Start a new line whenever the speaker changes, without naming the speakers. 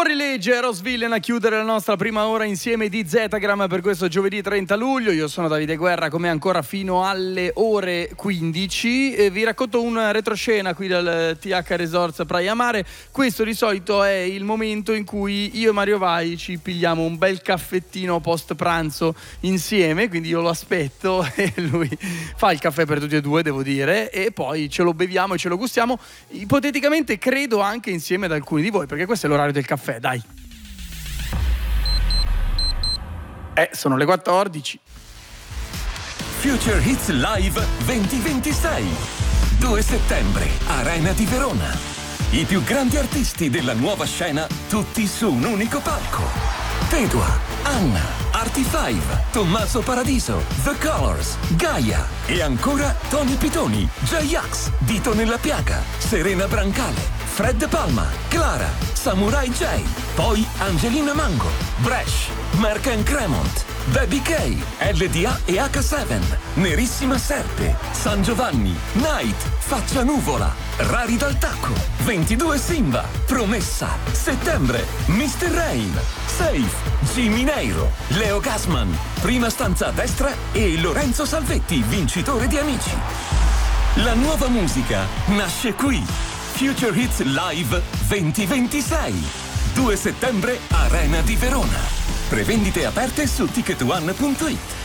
Fuorilegge Eros Villain a chiudere la nostra prima ora insieme di Zetagram per questo giovedì 30 luglio. Io sono Davide Guerra, come ancora fino alle ore 15. Vi racconto una retroscena qui dal TH Resorts Praia Mare. Questo di solito è il momento in cui io e Mario Vai ci pigliamo un bel caffettino post pranzo insieme, quindi io lo aspetto e lui fa il caffè per tutti e due, devo dire, e poi ce lo beviamo e ce lo gustiamo, ipoteticamente credo anche insieme ad alcuni di voi, perché questo è l'orario del caffè, dai. Sono le 14.
Future Hits Live 2026. 2 settembre, Arena di Verona. I più grandi artisti della nuova scena, tutti su un unico palco. Tedua, Anna, Artie5, Tommaso Paradiso, The Colors, Gaia e ancora Tony Pitoni, J-Ax, Dito nella Piaga, Serena Brancale, Fred De Palma, Clara, Samurai J, poi Angelina Mango, Bresh, Mark and Cremont, Baby K, LDA e H7, Nerissima Serpe, San Giovanni, Night, Faccia Nuvola, Rari dal Tacco, 22 Simba, Promessa, Settembre, Mr. Rain, Safe, Jimmy Neiro, Leo Gasman, Prima stanza a destra e Lorenzo Salvetti, vincitore di Amici. La nuova musica nasce qui. Future Hits Live 2026. 2 settembre, Arena di Verona. Prevendite aperte su ticketone.it.